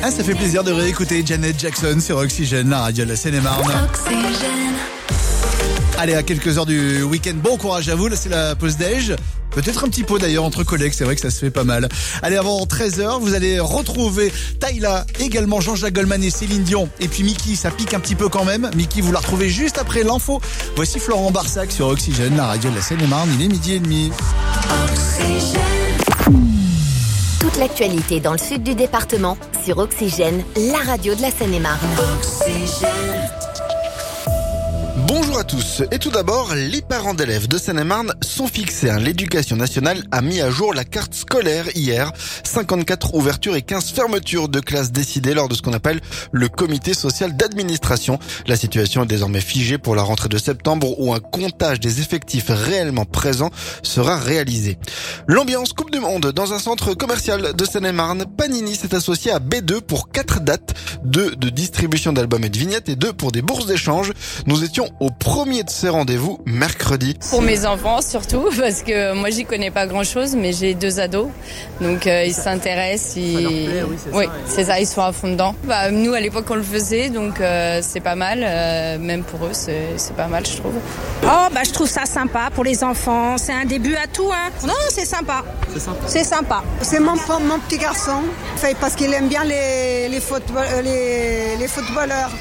Ah, ça fait plaisir de réécouter Janet Jackson sur Oxygène, la radio de la Seine-et-Marne. Allez, à quelques heures du week-end, bon courage à vous, là c'est la pause déj. Peut-être un petit pot d'ailleurs entre collègues, c'est vrai que ça se fait pas mal. Allez, avant 13h, vous allez retrouver Tyla, également Jean-Jacques Goldman et Céline Dion. Et puis Mickey, ça pique un petit peu quand même. Mickey, vous la retrouvez juste après l'info. Voici Florent Barsac sur Oxygène, la radio de la Seine-et-Marne, il est 12h30. Toute l'actualité dans le sud du département sur Oxygène, la radio de la Seine-et-Marne. Bonjour à tous. Et tout d'abord, les parents d'élèves de Seine-et-Marne sont fixés. L'éducation nationale a mis à jour la carte scolaire hier. 54 ouvertures et 15 fermetures de classes décidées lors de ce qu'on appelle le comité social d'administration. La situation est désormais figée pour la rentrée de septembre où un comptage des effectifs réellement présents sera réalisé. L'ambiance Coupe du Monde dans un centre commercial de Seine-et-Marne. Panini s'est associé à B2 pour 4 dates, 2 de distribution d'albums et de vignettes et 2 pour des bourses d'échange. Nous étions au premier de ces rendez-vous mercredi. Pour mes enfants surtout, parce que moi j'y connais pas grand-chose, mais j'ai 2 ados, donc ils s'intéressent. C'est ça, ils sont à fond dedans. Nous à l'époque on le faisait, donc c'est pas mal, même pour eux c'est pas mal je trouve. Je trouve ça sympa pour les enfants, c'est un début à tout. Non, c'est sympa. C'est sympa. C'est mon petit garçon, parce qu'il aime bien les footballeurs.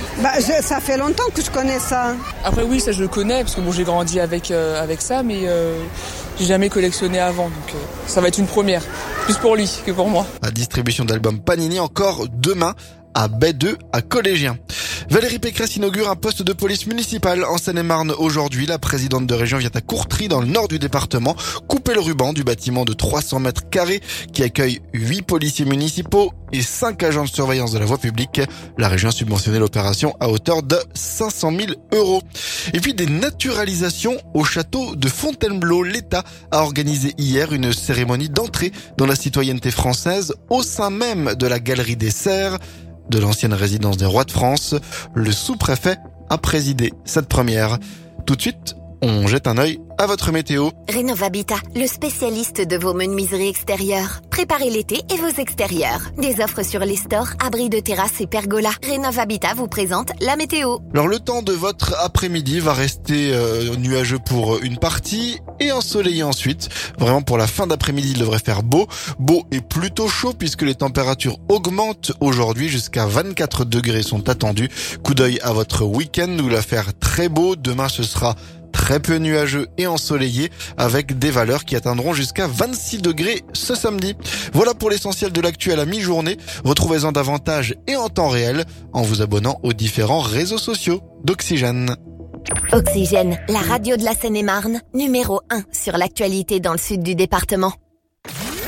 Ça fait longtemps que je connais ça. Après oui, ça je le connais parce que j'ai grandi avec ça, mais j'ai jamais collectionné avant, donc ça va être une première, plus pour lui que pour moi. La distribution d'albums Panini encore demain à B2 à Collégien. Valérie Pécresse inaugure un poste de police municipale en Seine-et-Marne aujourd'hui. La présidente de région vient à Courtry, dans le nord du département, couper le ruban du bâtiment de 300 mètres carrés qui accueille 8 policiers municipaux et 5 agents de surveillance de la voie publique. La région a subventionné l'opération à hauteur de 500 000 €. Et puis des naturalisations au château de Fontainebleau. L'État a organisé hier une cérémonie d'entrée dans la citoyenneté française au sein même de la galerie des Serres, de l'ancienne résidence des rois de France. Le sous-préfet a présidé cette première. Tout de suite, on jette un œil à votre météo. Rénovabitat, le spécialiste de vos menuiseries extérieures. Préparez l'été et vos extérieurs. Des offres sur les stores, abris de terrasse et pergola. Rénovabitat vous présente la météo. Alors le temps de votre après-midi va rester nuageux pour une partie et ensoleillé ensuite. Vraiment pour la fin d'après-midi, il devrait faire beau. Beau et plutôt chaud puisque les températures augmentent aujourd'hui. Jusqu'à 24 degrés sont attendus. Coup d'œil à votre week-end où il va faire très beau. Demain ce sera très peu nuageux et ensoleillé avec des valeurs qui atteindront jusqu'à 26 degrés ce samedi. Voilà pour l'essentiel de l'actu à la mi-journée. Retrouvez-en davantage et en temps réel en vous abonnant aux différents réseaux sociaux d'Oxygène. Oxygène, la radio de la Seine-et-Marne, numéro 1 sur l'actualité dans le sud du département.